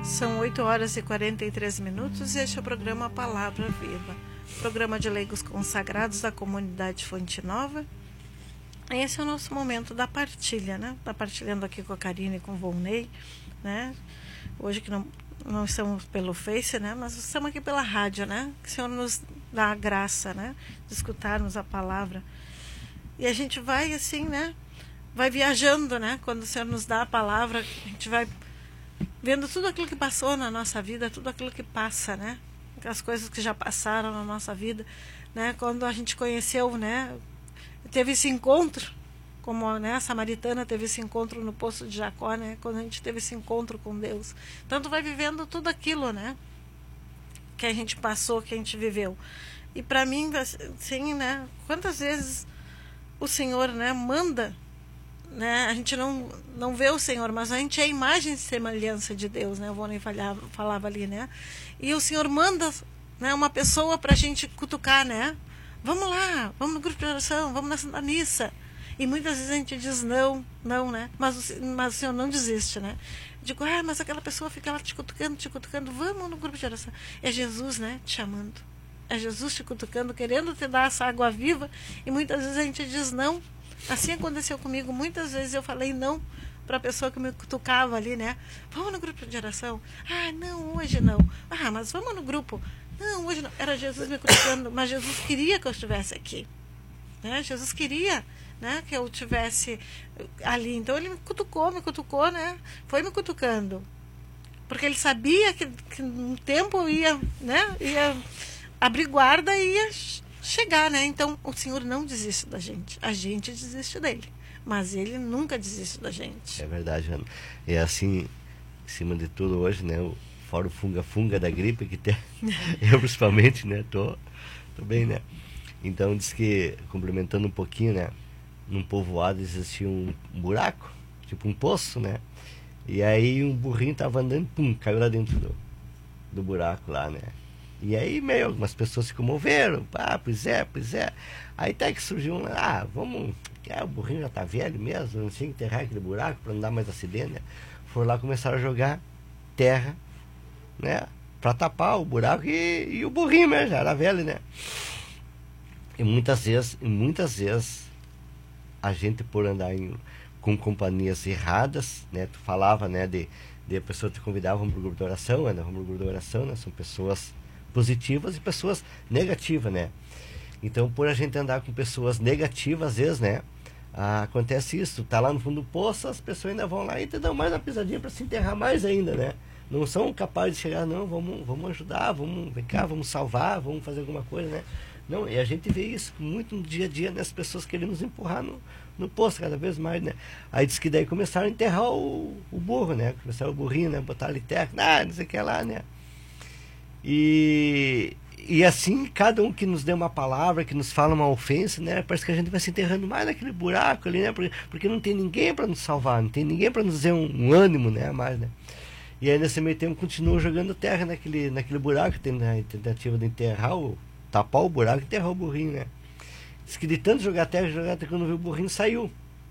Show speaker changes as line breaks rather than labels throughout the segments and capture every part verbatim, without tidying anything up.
São oito horas e quarenta e três minutos e este é o programa Palavra Viva, programa de leigos consagrados da comunidade Fonte Nova. Esse é o nosso momento da partilha, né? Tá partilhando aqui com a Karine e com o Volney, né? Hoje que não, não estamos pelo Face, né? Mas estamos aqui pela rádio, né? Que o Senhor nos dá a graça, né? De escutarmos a palavra. E a gente vai assim, né? Vai viajando, né? Quando o Senhor nos dá a palavra, a gente vai vendo tudo aquilo que passou na nossa vida, tudo aquilo que passa, né? As coisas que já passaram na nossa vida, né? Quando a gente conheceu, né? Teve esse encontro, como, né, a samaritana teve esse encontro no poço de Jacó, né? Quando a gente teve esse encontro com Deus. Então, tu vai vivendo tudo aquilo, né? Que a gente passou, que a gente viveu. E para mim, assim, né? Quantas vezes o Senhor, né, manda, né? A gente não, não vê o Senhor, mas a gente é a imagem e semelhança de Deus, né? O Volney falava, falava ali, né? E o Senhor manda, né, uma pessoa para a gente cutucar, né? Vamos lá, vamos no grupo de oração, vamos na Santa Missa. E muitas vezes a gente diz não, não, né? Mas o, mas o Senhor não desiste, né? Digo, ah, mas aquela pessoa fica lá te cutucando, te cutucando, vamos no grupo de oração. É Jesus, né? Te chamando. É Jesus te cutucando, querendo te dar essa água viva. E muitas vezes a gente diz não. Assim aconteceu comigo. Muitas vezes eu falei não para a pessoa que me cutucava ali, né? Vamos no grupo de oração. Ah, não, hoje não. Ah, mas vamos no grupo. Não, hoje não. Era Jesus me cutucando, mas Jesus queria que eu estivesse aqui. Né? Jesus queria, né, que eu estivesse ali. Então ele me cutucou, me cutucou, né? Foi me cutucando. Porque ele sabia que, que um tempo eu ia, né, ia abrir guarda e ia chegar, né? Então o Senhor não desiste da gente. A gente desiste dele. Mas ele nunca desiste da gente.
É verdade, Ana. É assim, em cima de tudo hoje, né? O fora o funga-funga da gripe que tem, eu principalmente, né, tô, tô bem, né, então diz que, complementando um pouquinho, né, num povoado existia um buraco, tipo um poço, né, e aí um burrinho tava andando, pum, caiu lá dentro do, do buraco lá, né, e aí meio, algumas pessoas se comoveram, ah, pois é, pois é, aí até que surgiu um, ah, vamos, é, o burrinho já tá velho mesmo, não tinha que enterrar aquele buraco para não dar mais acidente, né, foram lá, começaram a jogar terra, né, para tapar o buraco e, e o burrinho mesmo, já era velho, né, e muitas vezes, e muitas vezes a gente por andar em, com companhias erradas, né, tu falava, né, de, de a pessoa te convidava, vamos pro grupo de oração, né, vamos pro grupo de oração, né, são pessoas positivas e pessoas negativas, né, então por a gente andar com pessoas negativas, às vezes, né, ah, acontece isso, tá lá no fundo do poço, as pessoas ainda vão lá e te dão mais uma pisadinha para se enterrar mais ainda, né, não são capazes de chegar, não, vamos, vamos ajudar, vamos, vem cá, vamos salvar, vamos fazer alguma coisa, né? Não, e a gente vê isso muito no dia a dia, né? As pessoas querendo nos empurrar no, no poço cada vez mais, né? Aí diz que daí começaram a enterrar o, o burro, né? Começaram o burrinho, né? Botaram ali terra, ah, não sei o que lá, né? E, e assim, cada um que nos dê uma palavra, que nos fala uma ofensa, né? Parece que a gente vai se enterrando mais naquele buraco ali, né? Porque, porque não tem ninguém para nos salvar, não tem ninguém para nos dizer um, um ânimo, né? Mais, né? E aí nesse meio tempo continuou jogando terra naquele, naquele buraco, tem a tentativa de enterrar, o, tapar o buraco e enterrar o burrinho, né? Diz que de tanto jogar terra, jogar terra, quando viu o burrinho saiu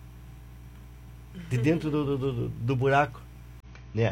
de dentro do, do, do, do buraco, né?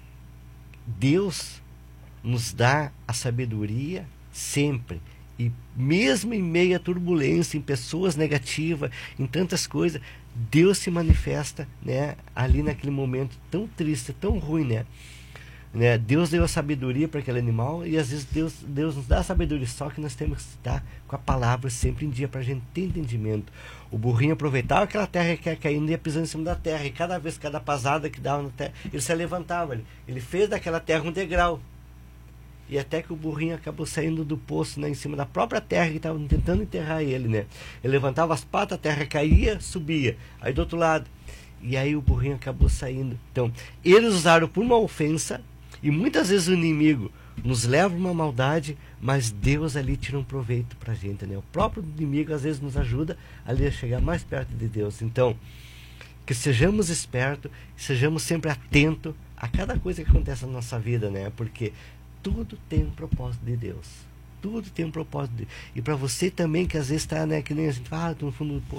Deus nos dá a sabedoria sempre, e mesmo em meio à turbulência, em pessoas negativas, em tantas coisas, Deus se manifesta, né, ali naquele momento tão triste, tão ruim, né? Né? Deus deu a sabedoria para aquele animal, e às vezes Deus, Deus nos dá a sabedoria, só que nós temos que estar com a palavra sempre em dia para a gente ter entendimento. O burrinho aproveitava aquela terra que ia caindo e ia pisando em cima da terra, e cada vez, cada pasada que dava na terra, ele se levantava, ele, ele fez daquela terra um degrau. E até que o burrinho acabou saindo do poço, né, em cima da própria terra que estavam tentando enterrar ele, né? Ele levantava as patas, a terra caía, subia. Aí do outro lado. E aí o burrinho acabou saindo. Então, eles usaram por uma ofensa, e muitas vezes o inimigo nos leva a uma maldade, mas Deus ali tira um proveito pra gente, né? O próprio inimigo às vezes nos ajuda ali a chegar mais perto de Deus. Então, que sejamos espertos, sejamos sempre atentos a cada coisa que acontece na nossa vida, né? Porque tudo tem um propósito de Deus. Tudo tem um propósito de Deus. E para você também, que às vezes está, né, que nem a gente fala, ah, tô no fundo do poço.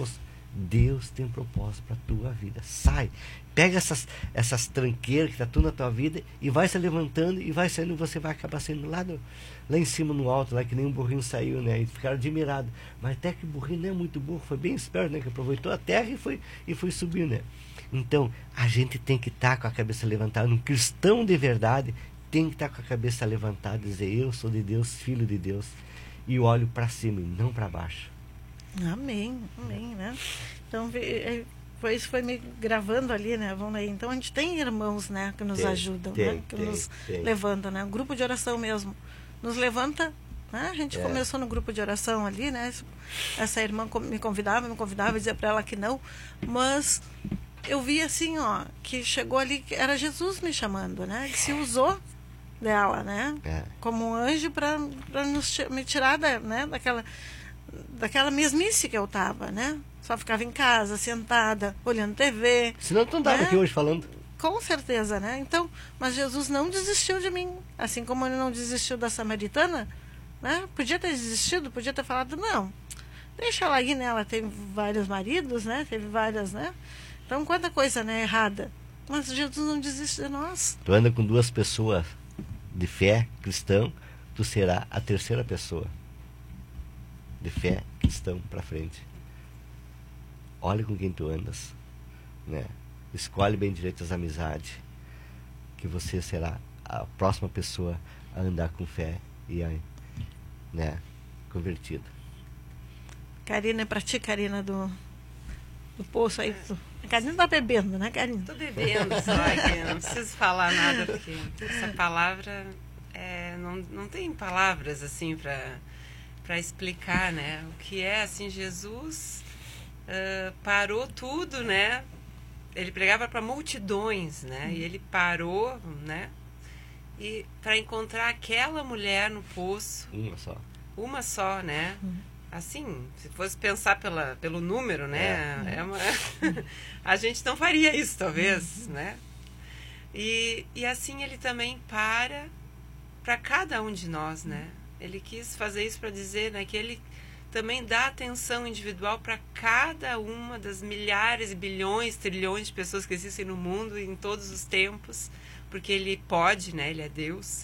Deus tem um propósito para a tua vida. Sai, pega essas, essas tranqueiras que está tudo na tua vida e vai se levantando e vai saindo, e você vai acabar saindo lá, do, lá em cima no alto, lá que nem um burrinho saiu, né? E ficaram admirados. Mas até que o burrinho não é muito burro, foi bem esperto, né? Que aproveitou a terra e foi, e foi subir, né? Então, a gente tem que estar tá com a cabeça levantada. Um cristão de verdade tem que estar tá com a cabeça levantada e dizer, eu sou de Deus, filho de Deus. E olho para cima e não para baixo.
Amém, amém, né? Então, foi isso foi me gravando ali, né? Vamos aí. Então, a gente tem irmãos, né? Que nos
tem,
ajudam,
tem,
né? Que
tem,
nos
tem.
levantam, né? Um grupo de oração mesmo. Nos levanta, né? A gente é. começou no grupo de oração ali, né? Essa irmã me convidava, me convidava, dizia para ela que não. Mas eu vi assim, ó, que chegou ali, que era Jesus me chamando, né? Que se usou dela, né? É. Como um anjo para me tirar da, né? daquela... daquela mesmice que eu tava, né? Só ficava em casa, sentada, olhando T V.
Senão tu não estava, né? Aqui hoje falando.
Com certeza, né? Então, mas Jesus não desistiu de mim. Assim como ele não desistiu da samaritana, né? Podia ter desistido, podia ter falado, não, deixa ela aí, né? Ela teve vários maridos, né? Teve várias, né? Então, quanta coisa, né? Errada. Mas Jesus não desiste de nós.
Tu anda com duas pessoas de fé cristão, tu será a terceira pessoa de fé cristão para frente. Olha com quem tu andas, né? Escolhe bem direito as amizades, que você será a próxima pessoa a andar com fé e a, né, convertida.
Karina, é para ti, Karina, do, do poço aí. Tu, a Karina tá bebendo, né, Karina?
Tô bebendo só aqui, não preciso falar nada, porque essa palavra, é, não, não tem palavras assim para para explicar, né, o que é, assim, Jesus uh, parou tudo, né, ele pregava para multidões, né, uhum. e ele parou, né, e para encontrar aquela mulher no poço,
uma só,
uma só, né, uhum. assim, se fosse pensar pela, pelo número, né, é. É uma... a gente não faria isso, talvez, uhum. né, e, e assim ele também para para cada um de nós, né. Ele quis fazer isso para dizer, né, que ele também dá atenção individual para cada uma das milhares, bilhões, trilhões de pessoas que existem no mundo em todos os tempos, porque ele pode, né, ele é Deus.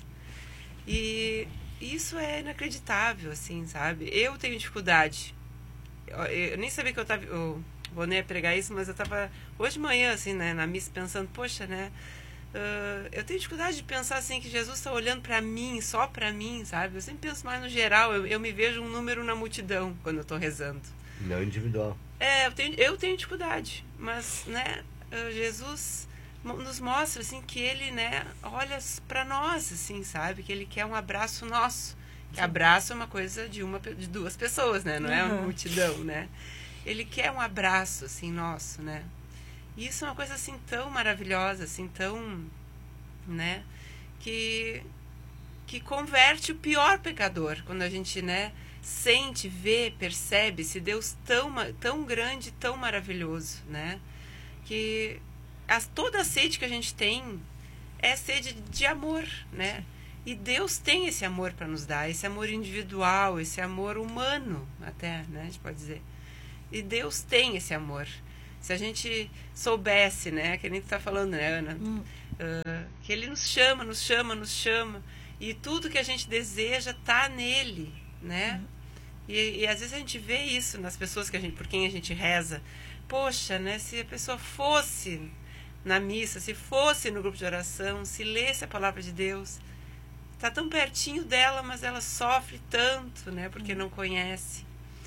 E isso é inacreditável, assim, sabe? Eu tenho dificuldade. Eu, eu nem sabia que eu estava... Eu vou nem pregar isso, mas eu estava hoje de manhã, assim, né, na missa, pensando, poxa, né... Uh, eu tenho dificuldade de pensar assim que Jesus está olhando para mim, só para mim, sabe? Eu sempre penso mais no geral, eu, eu me vejo um número na multidão quando eu estou rezando.
Não individual.
É, eu tenho, eu tenho dificuldade, mas, né, uh, Jesus nos mostra, assim, que ele, né, olha para nós, assim, sabe? Que ele quer um abraço nosso. Que abraço é uma coisa de, uma, de duas pessoas, né? Não uhum. é uma multidão, né? Ele quer um abraço, assim, nosso, né? E isso é uma coisa assim tão maravilhosa, assim tão, né, que que converte o pior pecador, quando a gente, né, sente, vê, percebe esse Deus tão tão grande, tão maravilhoso, né, que as, toda a sede que a gente tem é sede de amor, né, e Deus tem esse amor para nos dar, esse amor individual, esse amor humano até, né, a gente pode dizer, e Deus tem esse amor. Se a gente soubesse, né, que a gente está falando, né, Ana, hum. uh, que ele nos chama, nos chama, nos chama, e tudo que a gente deseja está nele, né, hum. e, e às vezes a gente vê isso nas pessoas que a gente, por quem a gente reza, poxa, né, se a pessoa fosse na missa, se fosse no grupo de oração, se lesse a palavra de Deus, está tão pertinho dela, mas ela sofre tanto, né, porque hum. não conhece.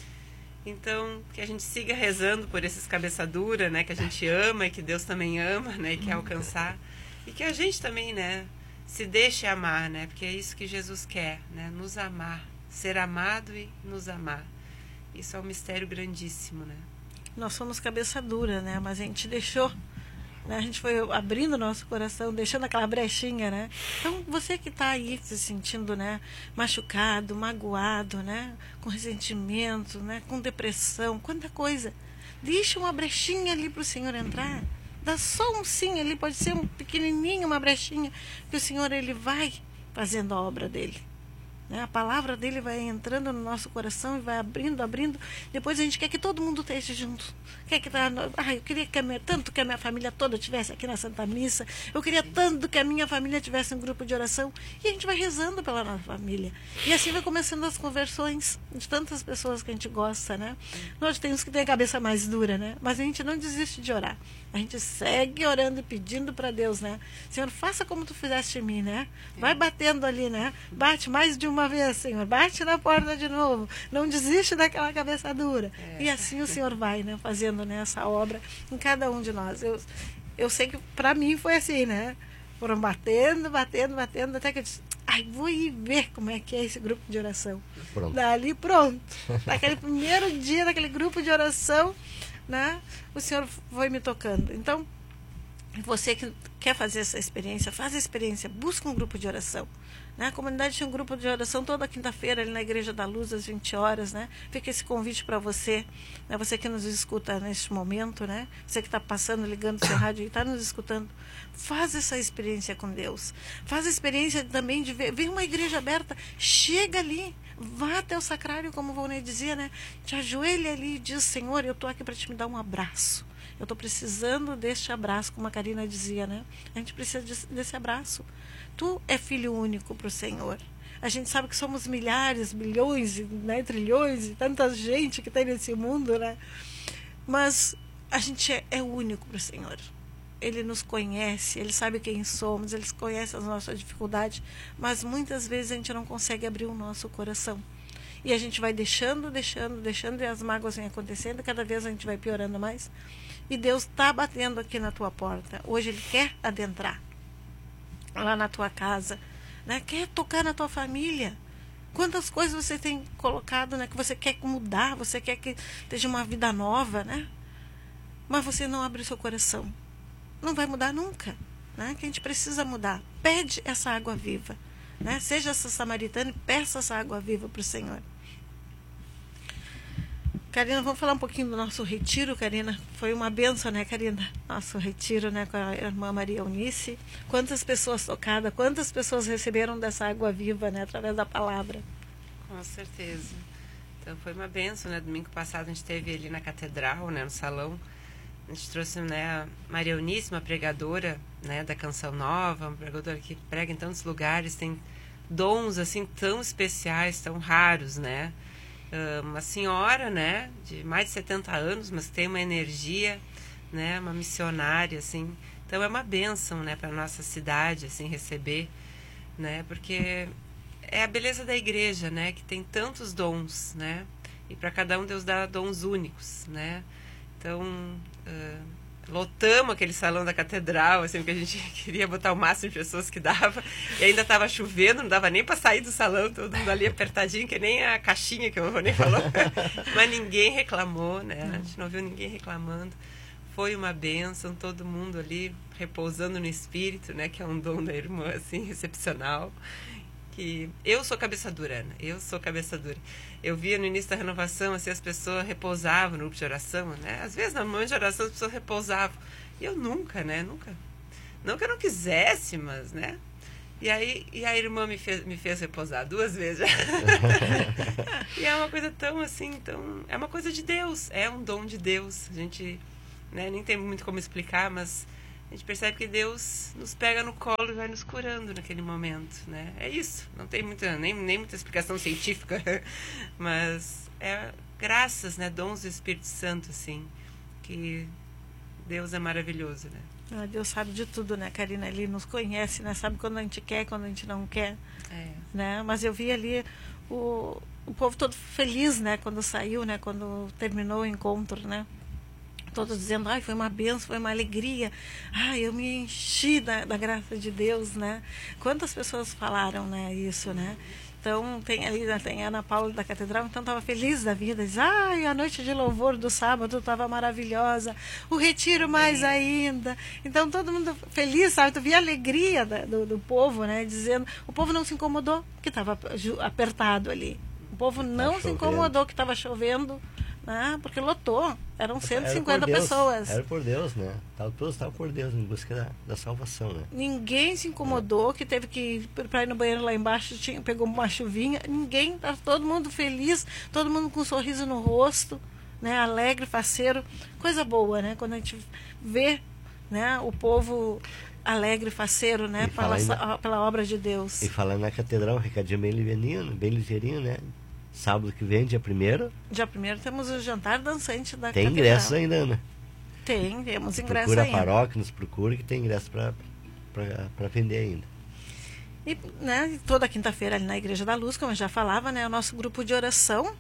Então, que a gente siga rezando por esses cabeçadura, né, que a gente ama e que Deus também ama, né, e quer alcançar. E que a gente também, né, se deixe amar, né, porque é isso que Jesus quer, né, nos amar, ser amado e nos amar. Isso é um mistério grandíssimo, né.
Nós somos cabeça dura, né, mas a gente deixou, né, a gente foi abrindo nosso coração, deixando aquela brechinha, né. Então, você que está aí se sentindo, né, machucado, magoado, né, com ressentimento, né, com depressão, quanta coisa. Deixa uma brechinha ali para o Senhor entrar. Dá só um sim ali, pode ser um pequenininho, uma brechinha, que o Senhor, ele vai fazendo a obra dele. né? A palavra dele vai entrando no nosso coração e vai abrindo, abrindo. Depois a gente quer que todo mundo esteja junto. Quer que tá, ah, eu queria que a minha, tanto que a minha família toda estivesse aqui na Santa Missa. Eu queria tanto que a minha família tivesse um grupo de oração. E a gente vai rezando pela nossa família. E assim vai começando as conversões de tantas pessoas que a gente gosta, né? Nós temos que ter a cabeça mais dura, né? Mas a gente não desiste de orar. A gente segue orando e pedindo para Deus, né? Senhor, faça como tu fizeste em mim, né? Vai batendo ali, né? Bate mais de uma vez, Senhor. Bate na porta de novo. Não desiste daquela cabeça dura. É. E assim o Senhor vai, né? Fazendo, né, essa obra em cada um de nós. Eu, eu sei que para mim foi assim, né? Foram batendo, batendo, batendo, até que eu disse, ai, vou ir ver como é que é esse grupo de oração.
Pronto.
Dali, pronto. Naquele primeiro dia daquele grupo de oração, né, o Senhor foi me tocando. Então, você que quer fazer essa experiência, faz a experiência, busca um grupo de oração. Né? A comunidade tinha um grupo de oração toda quinta-feira ali na Igreja da Luz, às vinte horas. Né? Fica esse convite para você, né? Você que nos escuta neste momento, né? Você que está passando, ligando o seu rádio e está nos escutando. Faz essa experiência com Deus. Faz a experiência também de ver, ver uma igreja aberta. Chega ali. Vá até o sacrário, como o Volney dizia, né? Te ajoelha ali e diz, Senhor, eu estou aqui para te me dar um abraço. Eu estou precisando deste abraço, como a Karina dizia, né? A gente precisa desse, desse abraço. Tu é filho único para o Senhor. A gente sabe que somos milhares, bilhões, né, trilhões e tanta gente que tem nesse mundo, né? Mas a gente é, é único para o Senhor. Ele nos conhece, Ele sabe quem somos, Ele conhece as nossas dificuldades, mas muitas vezes a gente não consegue abrir o nosso coração. E a gente vai deixando, deixando, deixando, e as mágoas vêm acontecendo, e cada vez a gente vai piorando mais. E Deus está batendo aqui na tua porta. Hoje Ele quer adentrar lá na tua casa, né? Quer tocar na tua família. Quantas coisas você tem colocado, né, que você quer mudar, você quer que esteja uma vida nova, né? Mas você não abre o seu coração. Não vai mudar nunca, né? Que a gente precisa mudar. Pede essa água viva, né? Seja essa samaritana e peça essa água viva para o Senhor. Karina, vamos falar um pouquinho do nosso retiro, Karina. Foi uma benção, né, Karina? Nosso retiro, né, com a irmã Maria Eunice. Quantas pessoas tocadas, quantas pessoas receberam dessa água viva, né, através da palavra.
Com certeza. Então foi uma benção, né? Domingo passado a gente esteve ali na catedral, né, no salão. A gente trouxe, né, a Maria Eunice, uma pregadora, né, da Canção Nova, uma pregadora que prega em tantos lugares, tem dons assim tão especiais, tão raros, né? Uma senhora, né, de mais de setenta anos, mas tem uma energia, né, uma missionária, assim. Então é uma bênção, né, para nossa cidade, assim, receber, né, porque é a beleza da igreja, né, que tem tantos dons, né, e para cada um Deus dá dons únicos, né. Então uh, lotamos aquele salão da catedral, assim, porque a gente queria botar o máximo de pessoas que dava, e ainda estava chovendo, não dava nem para sair do salão, todo mundo ali apertadinho, que nem a caixinha que o Rony falou, mas ninguém reclamou, né, a gente não viu ninguém reclamando, foi uma bênção, todo mundo ali repousando no espírito, né, que é um dom da irmã, assim, excepcional. Que eu sou cabeça dura, Ana, eu sou cabeça dura. Eu via no início da renovação, assim, as pessoas repousavam no grupo de oração, né? Às vezes, na momento de oração, as pessoas repousavam. E eu nunca, né? Nunca. Não que eu não quisesse, mas, né? E aí, e a irmã me fez, me fez repousar duas vezes. E é uma coisa tão, assim, tão... É uma coisa de Deus, é um dom de Deus. A gente, né, nem tem muito como explicar, mas... A gente percebe que Deus nos pega no colo e vai nos curando naquele momento, né? É isso, não tem muita, nem, nem muita explicação científica, mas é graças, né, dons do Espírito Santo, assim, que Deus é maravilhoso, né?
Ah, Deus sabe de tudo, né, Karina? Ele nos conhece, né? Sabe quando a gente quer, quando a gente não quer,
é.
Né? Mas eu vi ali o, o povo todo feliz, né, quando saiu, né, quando terminou o encontro, né? Todos dizendo, ai, foi uma bênção, foi uma alegria. Ai, eu me enchi da, da graça de Deus, né? Quantas pessoas falaram, né, isso, né? Então, tem ali, tem a Ana Paula da Catedral, então estava feliz da vida. Diz, ai, a noite de louvor do sábado estava maravilhosa. O retiro mais ainda. Então, todo mundo feliz, sabe? Tu via a alegria da, do, do povo, né? Dizendo, o povo não se incomodou, que estava apertado ali. O povo não se incomodou que estava chovendo, né? Porque lotou. Eram cento e
Era
cinquenta
por Deus,
pessoas.
Era por Deus, né? Tava, todos estavam por Deus, em busca da, da salvação, né?
Ninguém se incomodou, que teve que ir para ir no banheiro lá embaixo, tinha, pegou uma chuvinha. Ninguém, tá todo mundo feliz, todo mundo com um sorriso no rosto, né? Alegre, faceiro. Coisa boa, né? Quando a gente vê, né, o povo alegre, faceiro, né? Pela,
na,
pela obra de Deus.
E falando na catedral, um recadinho bem ligeirinho, bem ligeirinho, né? Sábado que vem, dia primeiro.
Dia primeiro temos o jantar dançante da
Tem
catedral.
ingressos ainda, Ana?
Tem, temos ingressos
procura
ainda.
a paróquia, nos procura que tem ingresso para vender ainda.
E, né, toda quinta-feira ali na Igreja da Luz, como eu já falava, né, o nosso grupo de oração,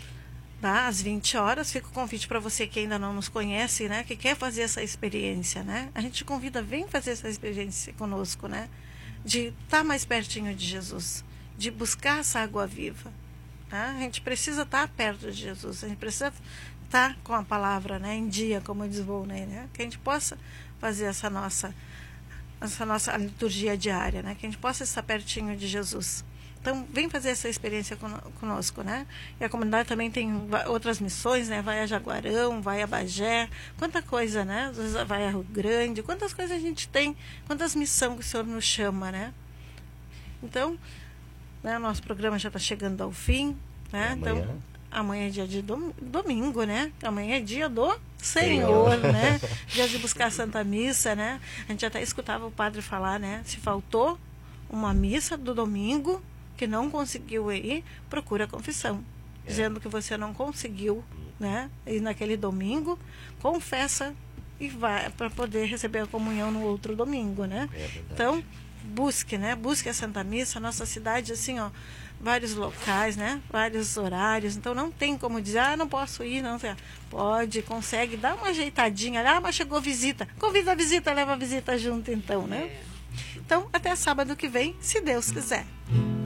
tá, às vinte horas. Fica o convite para você que ainda não nos conhece, né, que quer fazer essa experiência, né? A gente te convida, vem fazer essa experiência conosco, né? De estar mais pertinho de Jesus, de buscar essa água viva. Tá? A gente precisa estar perto de Jesus, a gente precisa estar com a palavra, né, em dia, como diz Volney, né? Que a gente possa fazer essa nossa, essa nossa liturgia diária, né? Que a gente possa estar pertinho de Jesus. Então, vem fazer essa experiência conosco, né? E a comunidade também tem outras missões, né? Vai a Jaguarão, vai a Bagé, quanta coisa, né? Às vezes vai a Rio Grande, quantas coisas a gente tem, quantas missões que o Senhor nos chama, né? Então, né, nosso programa já está chegando ao fim, né?
Amanhã.
Então, amanhã é dia de dom, domingo, né? Amanhã é dia do Senhor, Senhor. né? Dia de buscar a Santa Missa, né? A gente até escutava o padre falar, né? Se faltou uma missa do domingo que não conseguiu ir, procura a confissão. É. Dizendo que você não conseguiu, né? Ir naquele domingo, confessa e vai para poder receber a comunhão no outro domingo, né?
É
então, busque, né? Busque a Santa Missa. A nossa cidade, assim, ó, vários locais, né? Vários horários. Então, não tem como dizer, ah, não posso ir, não. Pode, consegue, dá uma ajeitadinha. Ah, mas chegou visita. Convida a visita, leva a visita junto, então, né? Então, até sábado que vem, se Deus quiser.